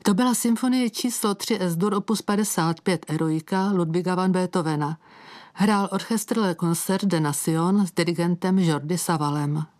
To byla symfonie číslo 3 S-dur opus 55 Eroica Ludwiga van Beethovena. Hrál orchestr Le Concert de Nation s dirigentem Jordi Savalem.